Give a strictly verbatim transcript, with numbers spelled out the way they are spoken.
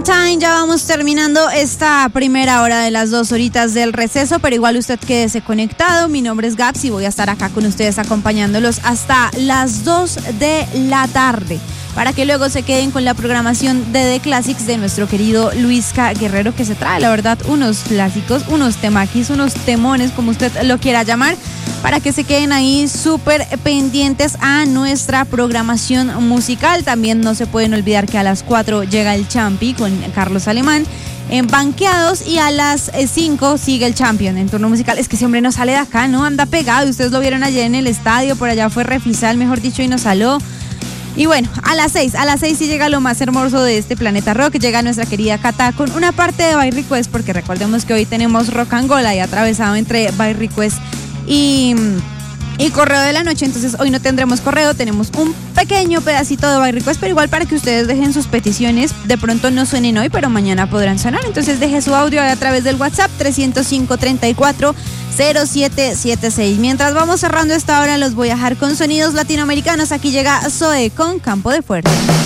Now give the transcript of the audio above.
Time, ya vamos terminando esta primera hora de las dos horitas del receso, pero igual usted quédese conectado. Mi nombre es Gaps y voy a estar acá con ustedes acompañándolos hasta las dos de la tarde, para que luego se queden con la programación de The Classics de nuestro querido Luisca Guerrero, que se trae, la verdad, unos clásicos, unos temaquis, unos temones, como usted lo quiera llamar, para que se queden ahí súper pendientes a nuestra programación musical. También no se pueden olvidar que a las cuatro llega el Champi con Carlos Alemán en Banqueados, y a las cinco sigue el Champion en turno musical. Es que ese hombre no sale de acá, ¿no? Anda pegado, y ustedes lo vieron ayer en el estadio, por allá fue refisal, mejor dicho, y nos saló. Y bueno, a las seis, a las seis sí llega lo más hermoso de este planeta rock, llega nuestra querida Cata con una parte de By Request, porque recordemos que hoy tenemos rock and gold ahí atravesado entre By Request y, y correo de la noche. Entonces hoy no tendremos correo, tenemos un pequeño pedacito de By Request, pero igual para que ustedes dejen sus peticiones. De pronto no suenen hoy, pero mañana podrán sonar. Entonces deje su audio a través del WhatsApp tres cero cinco, treinta y cuatro, cero siete siete seis. Mientras vamos cerrando esta hora, los voy a dejar con sonidos latinoamericanos. Aquí llega Zoe con Campo de Fuerza.